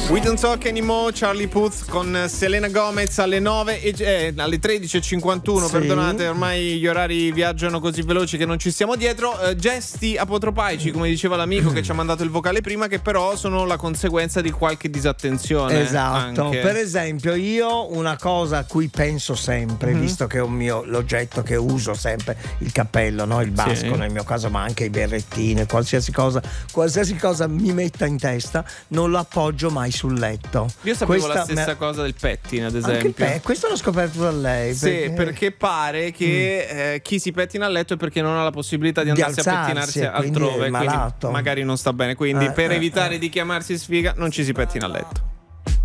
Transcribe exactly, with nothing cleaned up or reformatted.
We Don't Talk Anymore, Charlie Puth con Selena Gomez alle nove e eh, alle tredici e cinquantuno, Sì. perdonate, ormai gli orari viaggiano così veloci che non ci stiamo dietro. Eh, gesti apotropaici, come diceva l'amico che ci ha mandato il vocale prima, che però sono la conseguenza di qualche disattenzione. Esatto, anche. Per esempio io una cosa a cui penso sempre, mm-hmm. visto che è un mio l'oggetto che uso sempre, il cappello, no? Il basco Sì. nel mio caso, ma anche i berrettini, qualsiasi cosa, qualsiasi cosa mi metta in testa, non lo appoggio mai sul letto. Io sapevo Questa la stessa me... cosa del pettine, ad Anche il esempio. pe- questo l'ho scoperto da lei. Sì, perché, perché pare che mm. eh, chi si pettina a letto è perché non ha la possibilità di andarsi di alzarsi, a pettinarsi quindi altrove, è malato. quindi magari non sta bene. Quindi Eh, per eh, evitare eh. di chiamarsi sfiga non ci si pettina a letto.